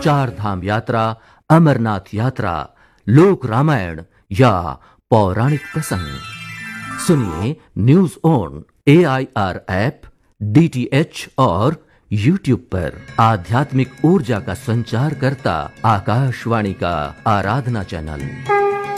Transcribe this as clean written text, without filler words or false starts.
चार धाम यात्रा, अमरनाथ यात्रा, लोक रामायण या पौराणिक प्रसंग सुनिए news on AIR app, DTH और YouTube पर। आध्यात्मिक ऊर्जा का संचार करता आकाशवाणी का आराधना चैनल।